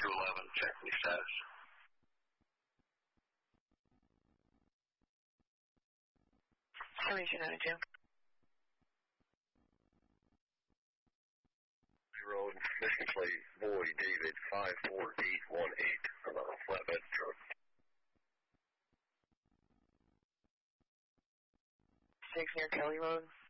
211, check the status. Summation 92. Road, mission plate, boy, David, 54818, on a flatbed truck. 6 near Kelly Road.